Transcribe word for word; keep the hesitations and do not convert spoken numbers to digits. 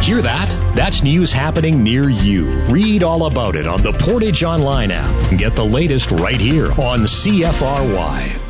Hear that? That's news happening near you. Read all about it on the Portage Online app. Get the latest right here on C F R Y.